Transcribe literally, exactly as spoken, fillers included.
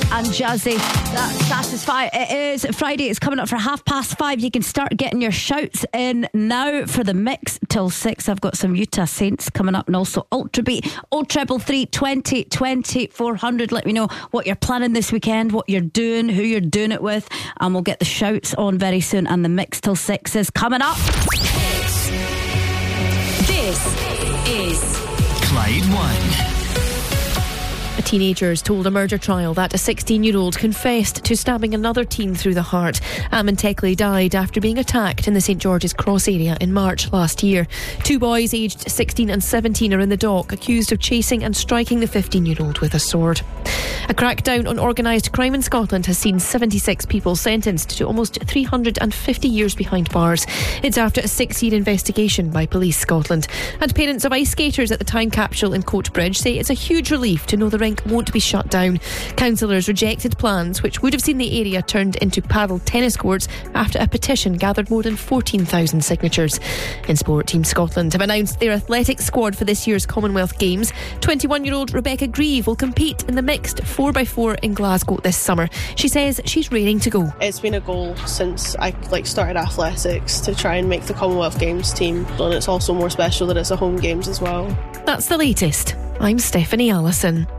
and Jazzy. That Satisfy. It is Friday. It's coming up for half past five. You can start getting your shouts in now for the mix till six. I've got some Utah Saints coming up, and also Ultra Beat. oh triple three twenty twenty four hundred. Let me know what you're planning this weekend, what you're doing, who you're doing it with, and we'll get the shouts on very soon. And the mix till six is coming up. This is Clyde One. Teenagers told a murder trial that a sixteen-year-old confessed to stabbing another teen through the heart. Ammon Teckley died after being attacked in the St George's Cross area in March last year. Two boys aged sixteen and seventeen are in the dock, accused of chasing and striking the fifteen-year-old with a sword. A crackdown on organised crime in Scotland has seen seventy-six people sentenced to almost three hundred fifty years behind bars. It's after a six-year investigation by Police Scotland. And parents of ice skaters at the time capsule in Coatbridge say it's a huge relief to know the rink won't be shut down. Councillors rejected plans which would have seen the area turned into paddle tennis courts after a petition gathered more than fourteen thousand signatures. In sport, Team Scotland have announced their athletics squad for this year's Commonwealth Games. twenty-one-year-old Rebecca Grieve will compete in the mixed four by four in Glasgow this summer. She says she's raring to go. It's been a goal since I like started athletics to try and make the Commonwealth Games team, and it's also more special that it's a home games as well. That's the latest. I'm Stephanie Allison.